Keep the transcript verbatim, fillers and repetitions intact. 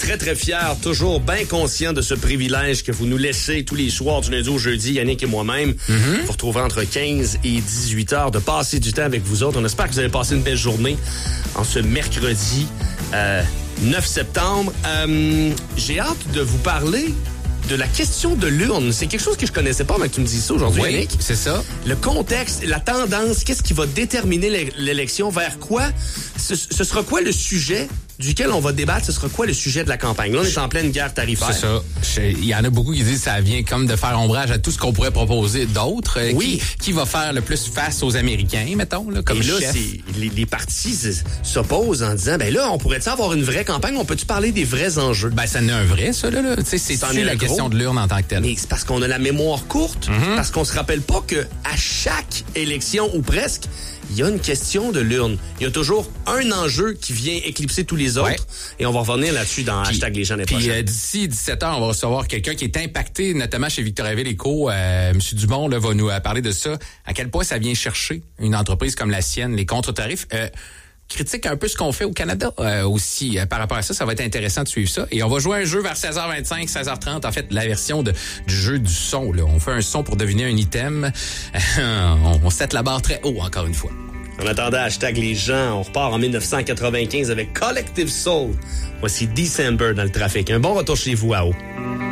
très, très fiers, toujours bien conscients de ce privilège que vous nous laissez tous les soirs du lundi au jeudi, Yannick et moi-même. Mm-hmm. Vous retrouvez entre quinze et dix-huit heures de passer du temps avec vous autres. On espère que vous avez passé une belle journée en ce mercredi euh, neuf septembre. Euh, j'ai hâte de vous parler de la question de l'urne. C'est quelque chose que je connaissais pas avant que tu me dises ça aujourd'hui, oui, Yannick. C'est ça. Le contexte, la tendance, qu'est-ce qui va déterminer l'élection, vers quoi? Ce, ce sera quoi le sujet duquel on va débattre? Ce sera quoi le sujet de la campagne? Là, on est en pleine guerre tarifaire. C'est ça. Il y en a beaucoup qui disent que ça vient comme de faire ombrage à tout ce qu'on pourrait proposer d'autres. Oui. Qui, qui va faire le plus face aux Américains, mettons, là, comme Et là, chef? c'est, les, les partis s'opposent en disant, ben là, on pourrait-tu avoir une vraie campagne? On peut-tu parler des vrais enjeux? Ben, ça n'est un vrai, ça, là. là. C'est, c'est la question de l'urne en tant que telle. Mais c'est parce qu'on a la mémoire courte, mm-hmm. parce qu'on se rappelle pas que à chaque élection, ou presque, il y a une question de l'urne. Il y a toujours un enjeu qui vient éclipser tous les autres. Ouais. Et on va revenir là-dessus dans puis, hashtag les gens des Puis euh, d'ici dix-sept heures, on va recevoir quelqu'un qui est impacté, notamment chez Victoriaville Éco. Euh, M. Dumont là, va nous euh, parler de ça. À quel point ça vient chercher une entreprise comme la sienne, les contre-tarifs. Euh, critique un peu ce qu'on fait au Canada euh, aussi. Euh, par rapport à ça, ça va être intéressant de suivre ça. Et on va jouer un jeu vers seize heures vingt-cinq, seize heures trente. En fait, la version de, du jeu du son. Là. On fait un son pour deviner un item. on, on set la barre très haut, encore une fois. En attendant, hashtag les gens, on repart en dix-neuf cent quatre-vingt-quinze avec Collective Soul. Voici December dans le trafic. Un bon retour chez vous à haut.